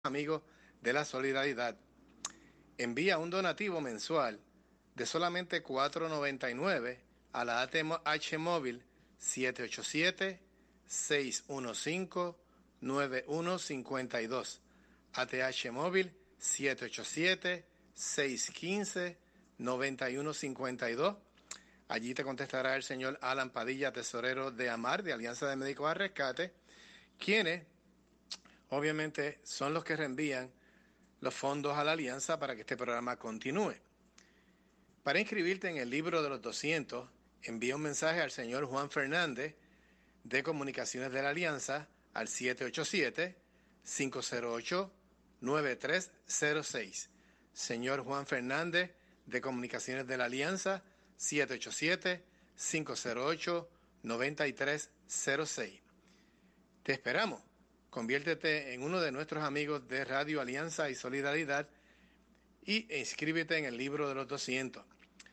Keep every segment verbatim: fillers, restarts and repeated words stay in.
amigos de la solidaridad. Envía un donativo mensual de solamente cuatro noventa y nueve a la A T H móvil siete ocho siete, seis uno cinco, nueve uno cinco dos. A T H móvil siete ocho siete, seis uno cinco, nueve uno cinco dos. Allí te contestará el señor Alan Padilla, tesorero de AMAR, de Alianza de Médicos al Rescate, quienes obviamente son los que reenvían los fondos a la Alianza para que este programa continúe. Para inscribirte en el libro de los doscientos, envía un mensaje al señor Juan Fernández de Comunicaciones de la Alianza al siete ocho siete, cinco cero ocho, nueve tres cero seis. Señor Juan Fernández de Comunicaciones de la Alianza, siete ocho siete, cinco cero ocho, nueve tres cero seis. Te esperamos. Conviértete en uno de nuestros amigos de Radio Alianza y Solidaridad y inscríbete en el libro de los doscientos.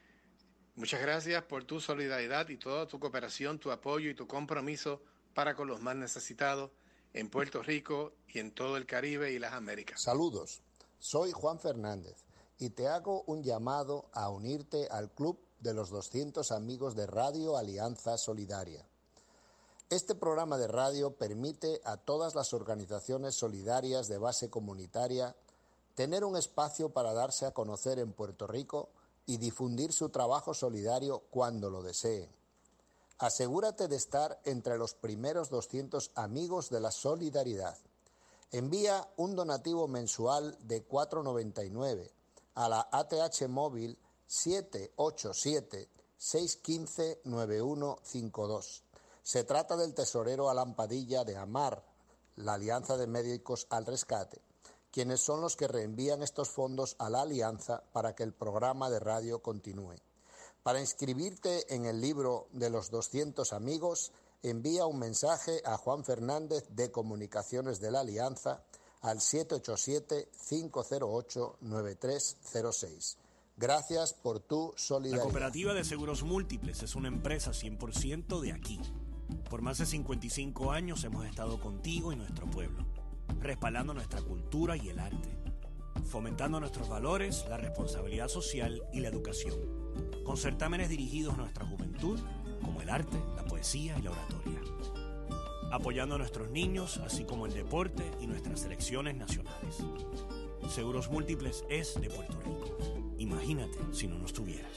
Muchas gracias por tu solidaridad y toda tu cooperación, tu apoyo y tu compromiso para con los más necesitados en Puerto Rico y en todo el Caribe y las Américas. Saludos, soy Juan Fernández y te hago un llamado a unirte al Club de los doscientos amigos de Radio Alianza Solidaria. Este programa de radio permite a todas las organizaciones solidarias de base comunitaria tener un espacio para darse a conocer en Puerto Rico y difundir su trabajo solidario cuando lo deseen. Asegúrate de estar entre los primeros doscientos amigos de la solidaridad. Envía un donativo mensual de cuatro noventa y nueve a la A T H móvil siete ocho siete, seis uno cinco, nueve uno cinco dos. Se trata del tesorero Alan Padilla de AMAR, la Alianza de Médicos al Rescate, quienes son los que reenvían estos fondos a la Alianza para que el programa de radio continúe. Para inscribirte en el libro de los doscientos amigos, envía un mensaje a Juan Fernández de Comunicaciones de la Alianza al siete ocho siete, cinco cero ocho, nueve tres cero seis. Gracias por tu solidaridad. La Cooperativa de Seguros Múltiples es una empresa cien por ciento de aquí. Por más de cincuenta y cinco años hemos estado contigo y nuestro pueblo, respaldando nuestra cultura y el arte, fomentando nuestros valores, la responsabilidad social y la educación, con certámenes dirigidos a nuestra juventud, como el arte, la poesía y la oratoria, apoyando a nuestros niños, así como el deporte y nuestras selecciones nacionales. Seguros Múltiples es de Puerto Rico. Imagínate si no nos tuvieras.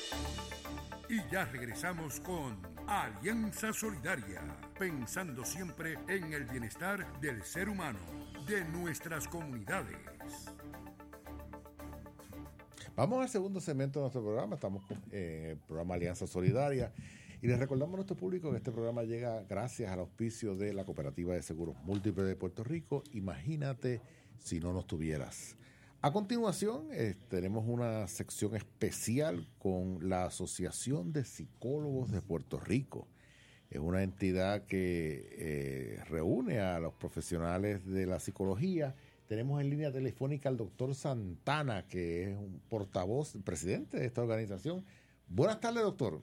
Y ya regresamos con Alianza Solidaria, pensando siempre en el bienestar del ser humano, de nuestras comunidades. Vamos al segundo segmento de nuestro programa. Estamos en el programa Alianza Solidaria y les recordamos a nuestro público que este programa llega gracias al auspicio de la Cooperativa de Seguros Múltiples de Puerto Rico. Imagínate si no nos tuvieras. A continuación, eh, tenemos una sección especial con la Asociación de Psicólogos de Puerto Rico. Es una entidad que eh, reúne a los profesionales de la psicología. Tenemos en línea telefónica al doctor Santana, que es un portavoz, presidente de esta organización. Buenas tardes, doctor.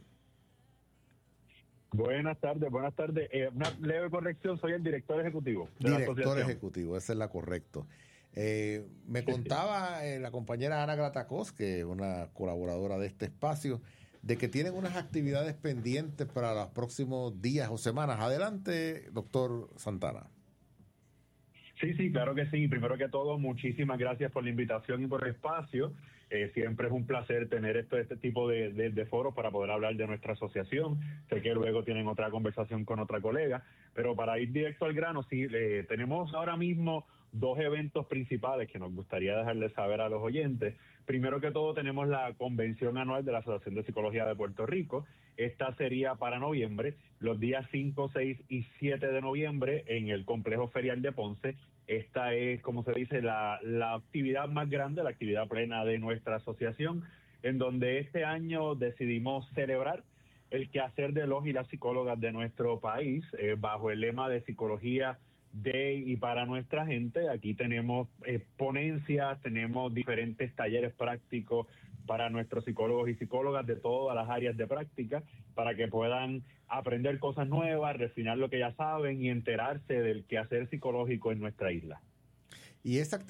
Buenas tardes, buenas tardes. Eh, una leve corrección, soy el director ejecutivo de Director la asociación. ejecutivo, esa es la correcta. Eh, me contaba eh, la compañera Ana Gratacos, que es una colaboradora de este espacio, de que tienen unas actividades pendientes para los próximos días o semanas. Adelante, doctor Santana. Sí, sí, claro que sí. Primero que todo, muchísimas gracias por la invitación y por el espacio. Eh, siempre es un placer tener esto, este tipo de, de, de foros para poder hablar de nuestra asociación. Sé que luego tienen otra conversación con otra colega, pero para ir directo al grano, sí, eh, tenemos ahora mismo dos eventos principales que nos gustaría dejarles saber a los oyentes. Primero que todo, tenemos la convención anual de la Asociación de Psicología de Puerto Rico. Esta sería para noviembre, los días cinco, seis y siete de noviembre en el Complejo Ferial de Ponce. Esta es, como se dice, la, la actividad más grande, la actividad plena de nuestra asociación, en donde este año decidimos celebrar el quehacer de los y las psicólogas de nuestro país, eh, bajo el lema de Psicología de y para nuestra gente. Aquí tenemos eh, ponencias, tenemos diferentes talleres prácticos para nuestros psicólogos y psicólogas de todas las áreas de práctica, para que puedan aprender cosas nuevas, refinar lo que ya saben y enterarse del quehacer psicológico en nuestra isla. Y esa